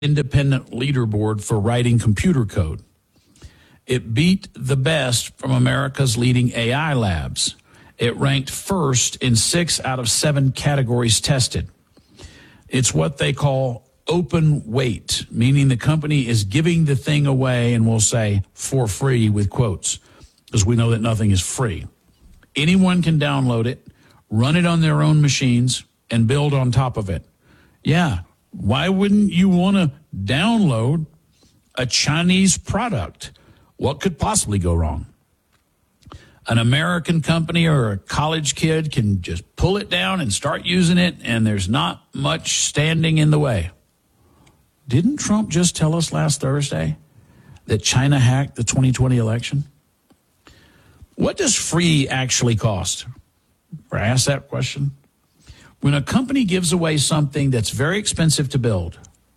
independent leaderboard for writing computer code. It beat the best from America's leading AI labs. It ranked first in 6 out of 7 categories tested. It's what they call open weight, meaning the company is giving the thing away and will say for free with quotes, because we know that nothing is free. Anyone can download it, run it on their own machines, and build on top of it. Yeah, why wouldn't you want to download a Chinese product? What could possibly go wrong? An American company or a college kid can just pull it down and start using it, and there's not much standing in the way. Didn't Trump just tell us last Thursday that China hacked the 2020 election? What does free actually cost? I asked that question. When a company gives away something that's very expensive to build,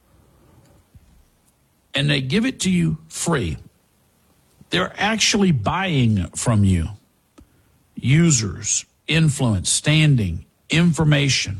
and they give it to you free, they're actually buying from you users, influence, standing, information.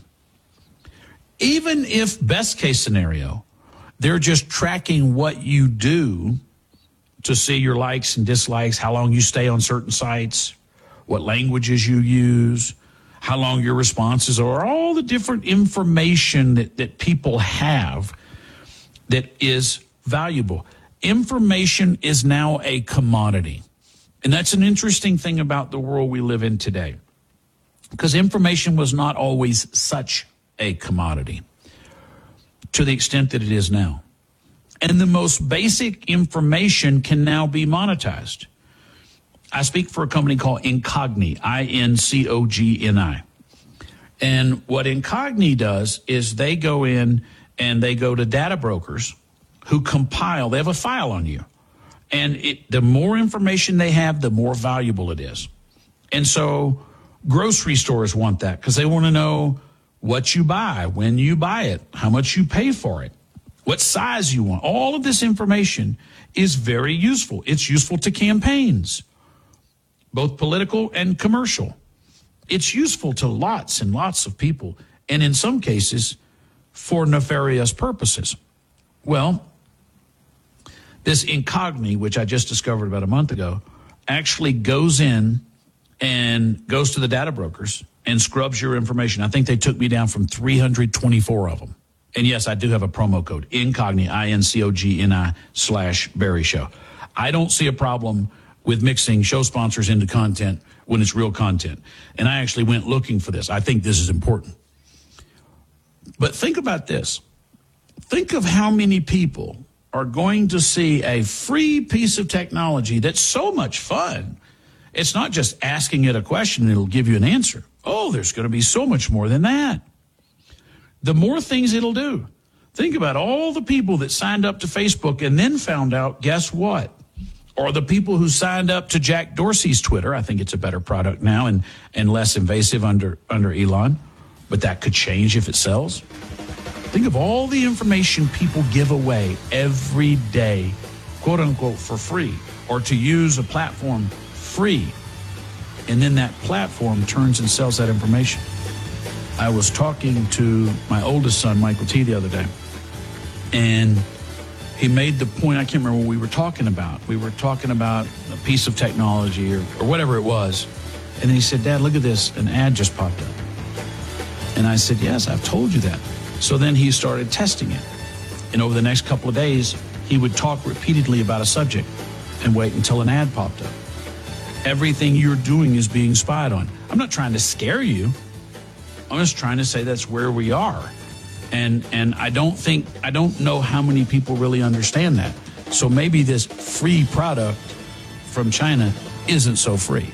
Even if, best case scenario, they're just tracking what you do to see your likes and dislikes, how long you stay on certain sites, what languages you use, how long your responses are, all the different information that people have that is valuable. Information is now a commodity. And that's an interesting thing about the world we live in today, because information was not always such a commodity to the extent that it is now. And the most basic information can now be monetized. I speak for a company called Incogni, Incogni. And what Incogni does is they go in and they go to data brokers who compile. They have a file on you. And the more information they have, the more valuable it is. And so grocery stores want that because they want to know what you buy, when you buy it, how much you pay for it, what size you want. All of this information is very useful. It's useful to campaigns, both political and commercial. It's useful to lots and lots of people, and in some cases, for nefarious purposes. Well, this Incogni, which I just discovered about a month ago, actually goes in and goes to the data brokers and scrubs your information. I think they took me down from 324 of them. And yes, I do have a promo code, Incogni, INCOGNI /Barry Show. I don't see a problem with mixing show sponsors into content when it's real content. And I actually went looking for this. I think this is important. But think about this. Think of how many people are going to see a free piece of technology that's so much fun. It's not just asking it a question and it'll give you an answer. Oh, there's going to be so much more than that. The more things it'll do. Think about all the people that signed up to Facebook and then found out, guess what? Or the people who signed up to Jack Dorsey's Twitter. I think it's a better product now and less invasive under Elon. But that could change if it sells. Think of all the information people give away every day, quote unquote, for free, or to use a platform free. And then that platform turns and sells that information. I was talking to my oldest son, Michael T., the other day, and he made the point, I can't remember what we were talking about. We were talking about a piece of technology or whatever it was. And then he said, Dad, look at this. An ad just popped up. And I said, yes, I've told you that. So then he started testing it. And over the next couple of days, he would talk repeatedly about a subject and wait until an ad popped up. Everything you're doing is being spied on. I'm not trying to scare you. I'm just trying to say that's where we are. And I don't know how many people really understand that. So maybe this free product from China isn't so free.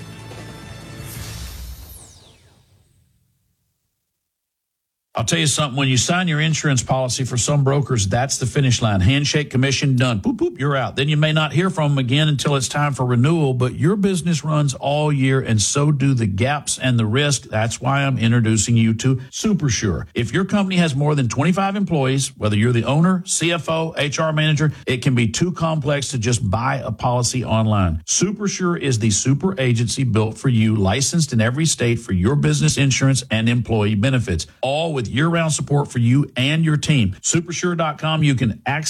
I'll tell you something, when you sign your insurance policy for some brokers, that's the finish line. Handshake, commission, done. Boop, boop, you're out. Then you may not hear from them again until it's time for renewal, but your business runs all year, and so do the gaps and the risk. That's why I'm introducing you to SuperSure. If your company has more than 25 employees, whether you're the owner, CFO, HR manager, it can be too complex to just buy a policy online. SuperSure is the super agency built for you, licensed in every state for your business insurance and employee benefits, all with year-round support for you and your team. Supersure.com, you can access